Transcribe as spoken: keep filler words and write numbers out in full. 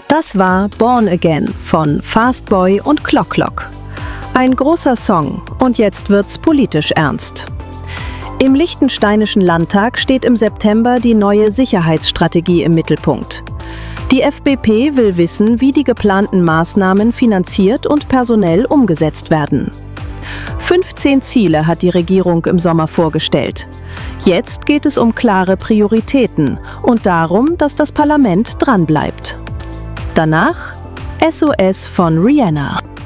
Das war Born Again von Fastboy und Clock Clock. Ein großer Song und jetzt wird's politisch ernst. Im Liechtensteinischen Landtag steht im September die neue Sicherheitsstrategie im Mittelpunkt. Die F B P will wissen, wie die geplanten Maßnahmen finanziert und personell umgesetzt werden. fünfzehn Ziele hat die Regierung im Sommer vorgestellt. Jetzt geht es um klare Prioritäten und darum, dass das Parlament dranbleibt. Danach S O S von Rihanna.